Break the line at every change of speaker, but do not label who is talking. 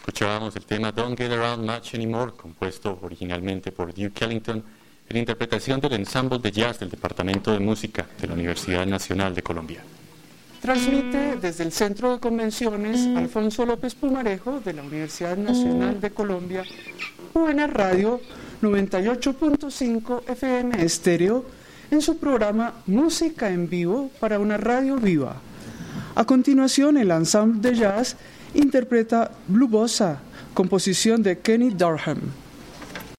Escuchábamos el tema Don't Get Around Much Anymore, compuesto originalmente por Duke Ellington, en interpretación del ensamble de jazz del Departamento de Música de la Universidad Nacional de Colombia.
Transmite desde el Centro de Convenciones Alfonso López Pumarejo de la Universidad Nacional de Colombia, UNR Radio 98.5 FM estéreo, en su programa Música en Vivo para una radio viva. A continuación, el ensamble de jazz interpreta Blue Bossa, composición de Kenny Dorham.